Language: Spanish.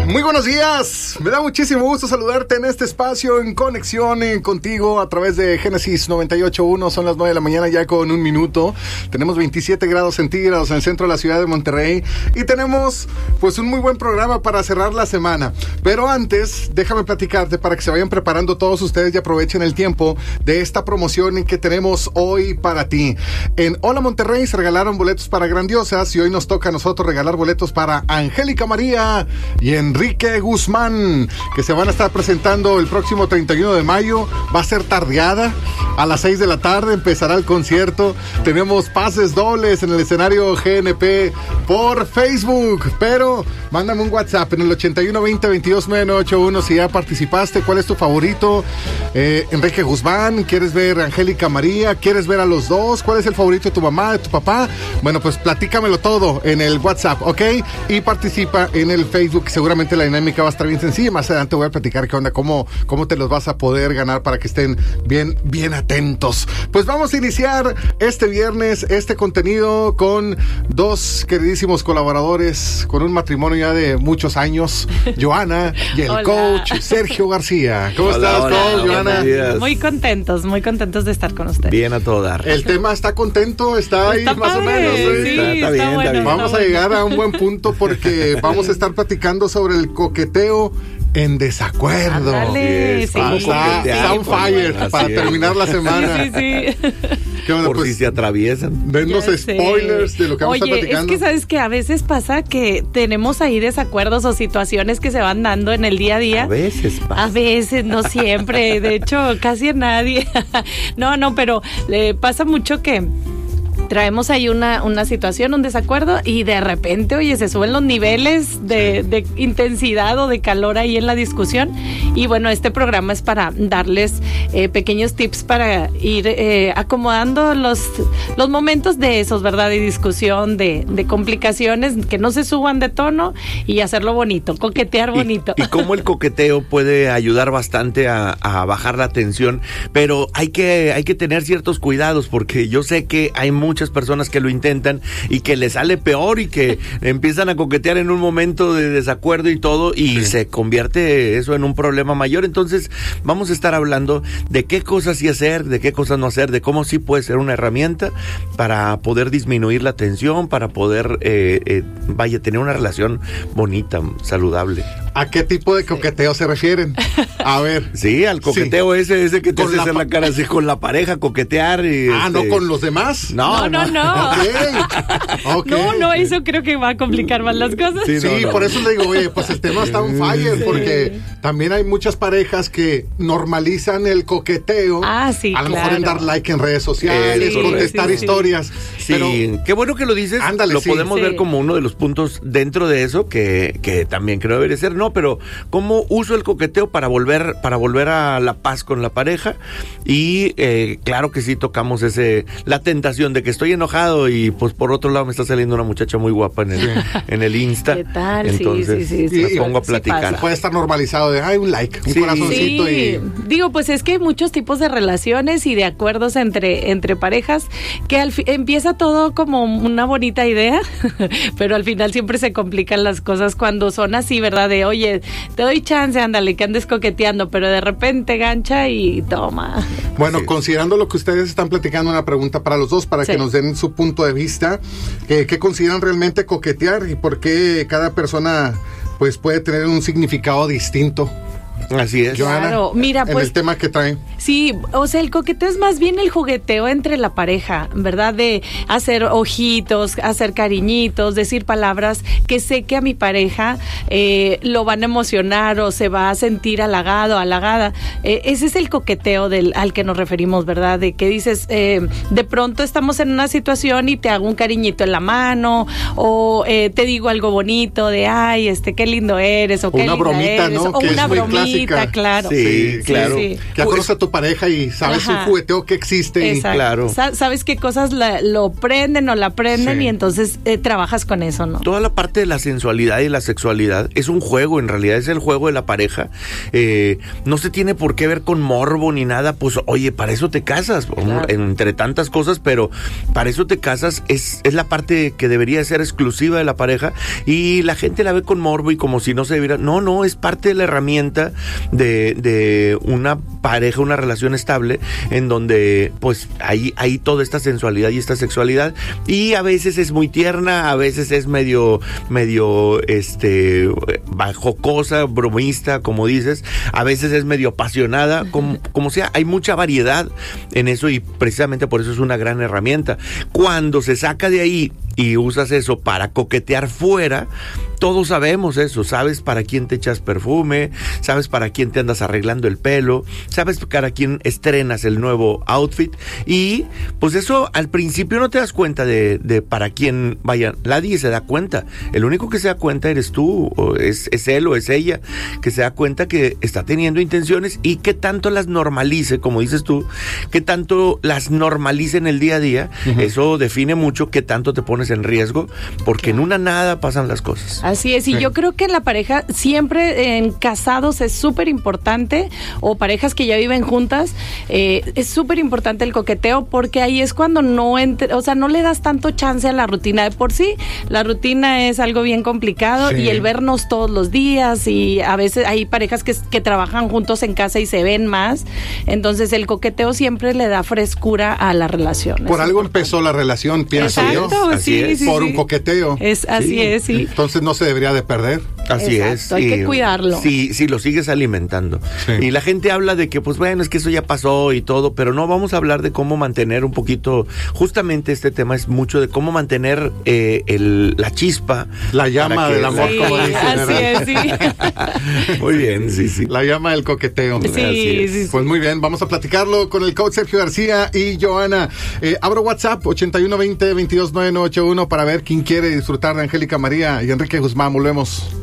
Muy buenos días, me da muchísimo gusto saludarte en este espacio en conexión contigo a través de Génesis 98.1, son las 9 de la mañana ya con un minuto, tenemos 27 grados centígrados en el centro de la ciudad de Monterrey y tenemos pues un muy buen programa para cerrar la semana, pero antes déjame platicarte para que se vayan preparando todos ustedes y aprovechen el tiempo de esta promoción que tenemos hoy para ti. En Hola Monterrey se regalaron boletos para Grandiosas y hoy nos toca a nosotros regalar boletos para Angélica María y Enrique Guzmán, que se van a estar presentando el próximo 31 de mayo. Va a ser tardeada, a las 6 de la tarde empezará el concierto. Tenemos pases dobles en el escenario GNP por Facebook, pero mándame un WhatsApp en el 8120-229981 si ya participaste. ¿Cuál es tu favorito? Enrique Guzmán, ¿quieres ver a Angélica María? ¿Quieres ver a los dos? ¿Cuál es el favorito de tu mamá, de tu papá? Bueno, pues platícamelo todo en el WhatsApp, ¿ok? Y participa en el Facebook, seguramente la dinámica va a estar bien sencilla. Más adelante voy a platicar qué onda, cómo te los vas a poder ganar para que estén bien atentos. Pues vamos a iniciar este viernes este contenido con dos queridísimos colaboradores, con un matrimonio ya de muchos años, Joana y el coach Sergio García. ¿Cómo estás, coach, Joana? Muy contentos de estar con ustedes. Bien a todo dar. El tema está contento, está ahí más o menos. Sí, está bien, bueno, está vamos a llegar a un buen punto porque vamos a estar platicando sobre el coqueteo en desacuerdo. Ándale, sí. Está on fire para terminar la semana. Sí. ¿Qué onda, por pues, si se atraviesan? Denos spoilers de lo que vamos a estar platicando. Oye, es que sabes que a veces pasa que tenemos ahí desacuerdos o situaciones que se van dando en el día a día. A veces pasa. A veces, no siempre. De hecho, casi a nadie. No, pero pasa mucho que traemos ahí una situación, un desacuerdo y de repente, oye, se suben los niveles de intensidad o de calor ahí en la discusión y bueno, este programa es para darles pequeños tips para ir acomodando los momentos de esos, ¿verdad? De discusión, de complicaciones, que no se suban de tono y hacerlo bonito, coquetear bonito. Y cómo el coqueteo puede ayudar bastante a bajar la tensión, pero hay que tener ciertos cuidados porque yo sé que hay muchas personas que lo intentan y que les sale peor y que empiezan a coquetear en un momento de desacuerdo y todo y se convierte eso en un problema mayor. Entonces vamos a estar hablando de qué cosas sí hacer, de qué cosas no hacer, de cómo sí puede ser una herramienta para poder disminuir la tensión, para poder tener una relación bonita, saludable. ¿A qué tipo de coqueteo se refieren? A ver. Sí, al coqueteo ese que te hace hacer la cara así con la pareja, coquetear y... ¿no con los demás? No. Okay. No, eso creo que va a complicar más las cosas. Sí, por eso le digo, oye, pues el tema está on fire, porque también hay muchas parejas que normalizan el coqueteo. Sí, a lo mejor en dar like en redes sociales, contestar historias. Sí, pero, qué bueno que lo dices. Ándale, lo podemos ver como uno de los puntos dentro de eso que también creo debería ser, ¿no? Pero cómo uso el coqueteo para volver a la paz con la pareja y claro que sí tocamos la tentación de que estoy enojado y pues por otro lado me está saliendo una muchacha muy guapa en el Insta. ¿Qué tal? Entonces me pongo a platicar. Puede estar normalizado de un like, un corazoncito y... Digo, pues es que hay muchos tipos de relaciones y de acuerdos entre parejas que empieza todo como una bonita idea, pero al final siempre se complican las cosas cuando son así, ¿verdad? De oye, te doy chance, ándale, que andes coqueteando, pero de repente gancha y toma. Bueno, considerando lo que ustedes están platicando, una pregunta para los dos, para que nos den su punto de vista. ¿Qué consideran realmente coquetear y por qué cada persona pues puede tener un significado distinto? Así es. Joana, claro, mira, pues, en el tema que traen. Sí, o sea, el coqueteo es más bien el jugueteo entre la pareja, ¿verdad? De hacer ojitos, hacer cariñitos, decir palabras que sé que a mi pareja lo van a emocionar o se va a sentir halagado, halagada. Ese es el coqueteo al que nos referimos, ¿verdad? De que dices, de pronto estamos en una situación y te hago un cariñito en la mano o te digo algo bonito de, ay, qué lindo eres o qué una linda bromita, eres, ¿no? o que una es muy bromita. básica. claro. Sí, claro. Sí. Ya conoces a tu pareja y sabes un jugueteo que existe. Exacto. Claro. Sabes qué cosas lo prenden o la prenden Sí. y entonces trabajas con eso, ¿no? Toda la parte de la sensualidad y la sexualidad es un juego, en realidad es el juego de la pareja. No se tiene por qué ver con morbo ni nada, pues oye, para eso te casas, Claro. entre tantas cosas, pero para eso te casas, es la parte que debería ser exclusiva de la pareja y la gente la ve con morbo y como si no se debiera. No, es parte de la herramienta de una pareja, una relación estable en donde pues hay toda esta sensualidad y esta sexualidad y a veces es muy tierna, a veces es medio jocosa, bromista, como dices, a veces es medio apasionada, como sea, hay mucha variedad en eso y precisamente por eso es una gran herramienta. Cuando se saca de ahí y usas eso para coquetear fuera, todos sabemos eso, sabes para quién te echas perfume, sabes para quién te andas arreglando el pelo, sabes para quién estrenas el nuevo outfit y pues eso al principio no te das cuenta de para quién vaya, nadie se da cuenta, el único que se da cuenta eres tú, o es él o es ella, que se da cuenta que está teniendo intenciones y que tanto las normalice, como dices tú, que tanto las normalice en el día a día, eso define mucho qué tanto te pones en riesgo, porque en una nada pasan las cosas. Así es, y yo creo que en la pareja siempre en casados es súper importante, o parejas que ya viven juntas, es súper importante el coqueteo, porque ahí es cuando no le das tanto chance a la rutina. De por sí, la rutina es algo bien complicado, y el vernos todos los días, y a veces hay parejas que trabajan juntos en casa y se ven más, entonces el coqueteo siempre le da frescura a la relación. Por algo empezó la relación, pienso yo. Exacto, sí, Por un coqueteo. Así es, sí. Entonces no se debería de perder. Así Exacto, es. hay que cuidarlo. Sí, lo sigues alimentando. Sí. Y la gente habla de que, pues bueno, es que eso ya pasó y todo, pero no, vamos a hablar de cómo mantener un poquito, justamente este tema es mucho de cómo mantener la chispa. La llama del amor, como dicen. Así ¿verdad? es, sí. Muy bien, sí. La llama del coqueteo. Sí. Pues muy bien, vamos a platicarlo con el coach Sergio García y Johanna. Abro WhatsApp 8120-229981 para ver quién quiere disfrutar de Angélica María y Enrique Guzmán. Volvemos.